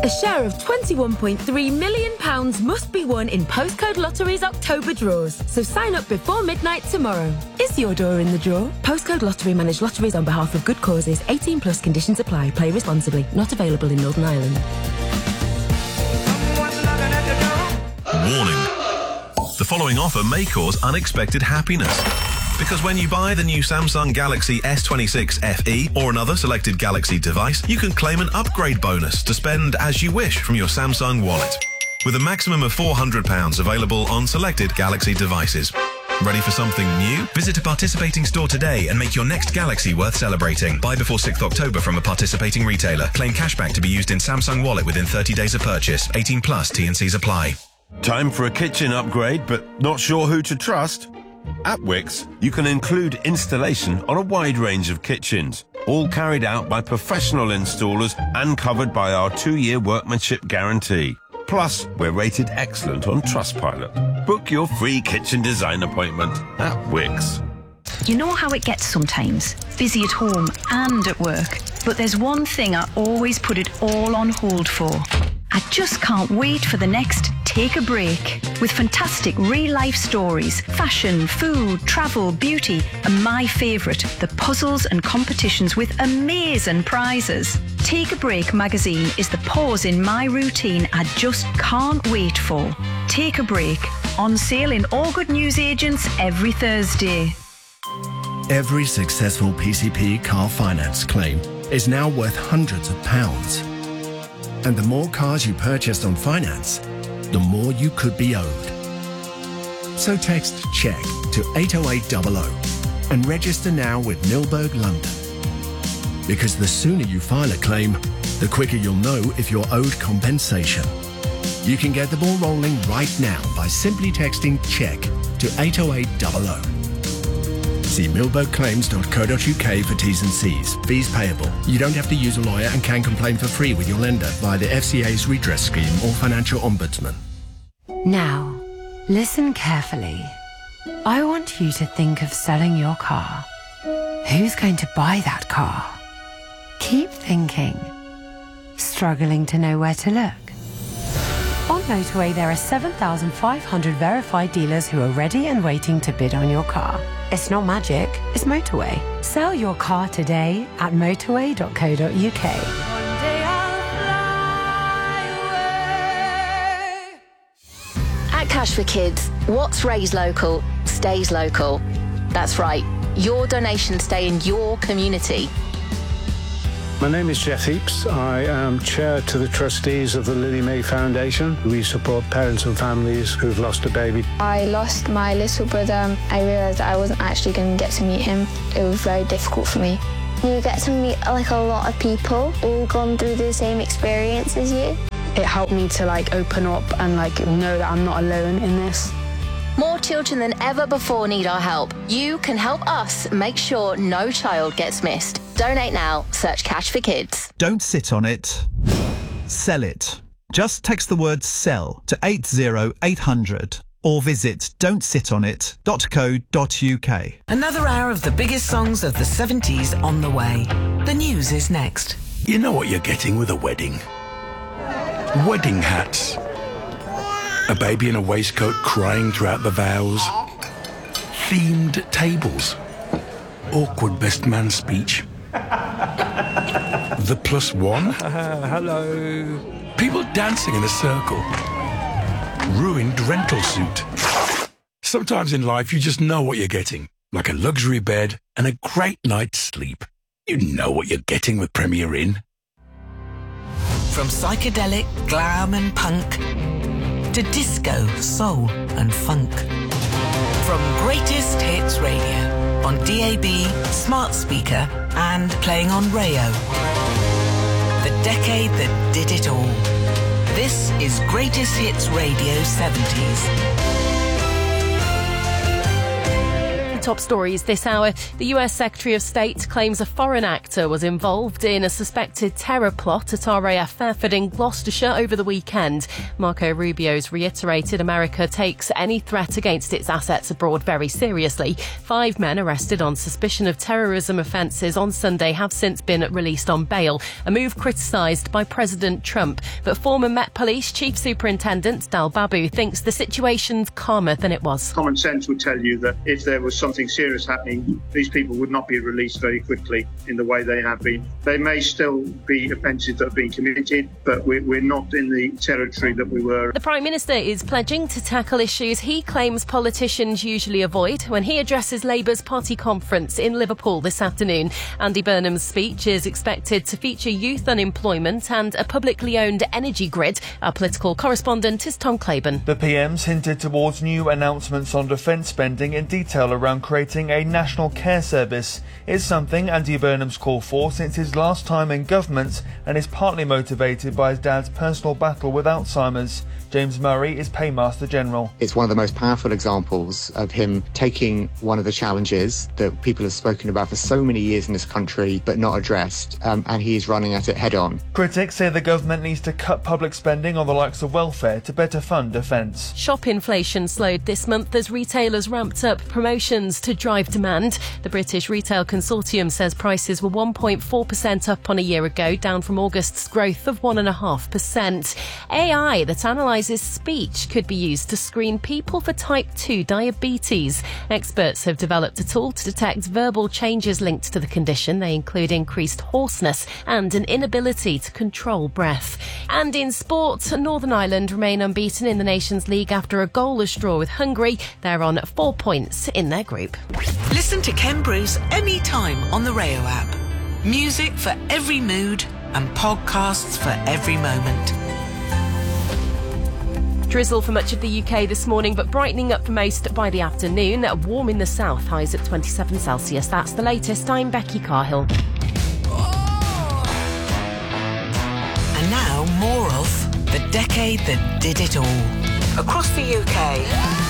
A share of £21.3 million must be won in Postcode Lottery's October draws. So sign up before midnight tomorrow. Is your door in the draw? Postcode Lottery manage lotteries on behalf of good causes. 18 plus conditions apply. Play responsibly. Not available in Northern Ireland. Warning. The following offer may cause unexpected happiness. Because when you buy the new Samsung Galaxy S26 FE or another selected Galaxy device, you can claim an upgrade bonus to spend as you wish from your Samsung wallet. With a maximum of £400 available on selected Galaxy devices. Ready for something new? Visit a participating store today and make your next Galaxy worth celebrating. Buy before 6th October from a participating retailer. Claim cashback to be used in Samsung Wallet within 30 days of purchase. 18 plus T&Cs apply. Time for a kitchen upgrade, but not sure who to trust? At Wickes, you can include installation on a wide range of kitchens, all carried out by professional installers and covered by our 2-year workmanship guarantee. Plus, we're rated excellent on Trustpilot. Book your free kitchen design appointment at Wickes. You know how it gets sometimes, busy at home and at work, but there's one thing I always put it all on hold for. I just can't wait for the next Take a Break. With fantastic real-life stories, fashion, food, travel, beauty, and my favourite, the puzzles and competitions with amazing prizes. Take a Break magazine is the pause in my routine I just can't wait for. Take a Break, on sale in all good newsagents every Thursday. Every successful PCP car finance claim is now worth hundreds of pounds. And the more cars you purchased on finance, the more you could be owed. So text CHECK to 80800 and register now with Milberg London. Because the sooner you file a claim, the quicker you'll know if you're owed compensation. You can get the ball rolling right now by simply texting CHECK to 80800. See milbergclaims.co.uk for T's and C's. Fees payable. You don't have to use a lawyer and can complain for free with your lender via the FCA's redress scheme or financial ombudsman. Now, listen carefully. I want you to think of selling your car. Who's going to buy that car? Keep thinking. Struggling to know where to look? On Motorway, there are 7,500 verified dealers who are ready and waiting to bid on your car. It's not magic, it's Motorway. Sell your car today at motorway.co.uk. At Cash for Kids, what's raised local stays local. That's right, your donations stay in your community. My name is Jeff Heaps. I am chair to the trustees of the Lily May Foundation. We support parents and families who've lost a baby. I lost my little brother. I realised that I wasn't actually going to get to meet him. It was very difficult for me. You get to meet like a lot of people, all gone through the same experience as you. It helped me to open up and know that I'm not alone in this. More children than ever before need our help. You can help us make sure no child gets missed. Donate now. Search Cash for Kids. Don't sit on it. Sell it. Just text the word SELL to 80800 or visit don'tsitonit.co.uk. Another hour of the biggest songs of the 70s on the way. The news is next. You know what you're getting with a wedding? Wedding hats. A baby in a waistcoat crying throughout the vows. Themed tables. Awkward best man speech. The plus one. Hello. People dancing in a circle. Ruined rental suit. Sometimes in life you just know what you're getting. Like a luxury bed and a great night's sleep. You know what you're getting with Premier Inn. From psychedelic, glam and punk to disco, soul and funk. From Greatest Hits Radio on DAB, smart speaker and playing on Rayo. The decade that did it all. This is Greatest Hits Radio 70s. top stories this hour. The US Secretary of State claims a foreign actor was involved in a suspected terror plot at RAF Fairford in Gloucestershire over the weekend. Marco Rubio's reiterated America takes any threat against its assets abroad very seriously. 5 men arrested on suspicion of terrorism offences on Sunday have since been released on bail, a move criticised by President Trump. But former Met Police Chief Superintendent Dal Babu thinks the situation's calmer than it was. Common sense would tell you that if there was something serious happening, these people would not be released very quickly in the way they have been. There may still be offences that have been committed, but we're not in the territory that we were. The Prime Minister is pledging to tackle issues he claims politicians usually avoid when he addresses Labour's party conference in Liverpool this afternoon. Andy Burnham's speech is expected to feature youth unemployment and a publicly owned energy grid. Our political correspondent is Tom Claiborne. The PM's hinted towards new announcements on defence spending in detail around creating a national care service. It's something Andy Burnham's called for since his last time in government and is partly motivated by his dad's personal battle with Alzheimer's. James Murray is Paymaster General. It's one of the most powerful examples of him taking one of the challenges that people have spoken about for so many years in this country but not addressed, and he's running at it head on. Critics say the government needs to cut public spending on the likes of welfare to better fund defence. Shop inflation slowed this month as retailers ramped up promotions to drive demand. The British Retail Consortium says prices were 1.4% up on a year ago, down from August's growth of 1.5%. AI that analyses speech could be used to screen people for type 2 diabetes. Experts have developed a tool to detect verbal changes linked to the condition. They include increased hoarseness and an inability to control breath. And in sport, Northern Ireland remain unbeaten in the Nations League after a goalless draw with Hungary. They're on 4 points in their group. Listen to Ken Bruce anytime on the Rayo app. Music for every mood and podcasts for every moment. Drizzle for much of the UK this morning, but brightening up for most by the afternoon. Warm in the south, highs at 27 Celsius. That's the latest. I'm Becky Carhill. And now more of The Decade That Did It All. Across the UK,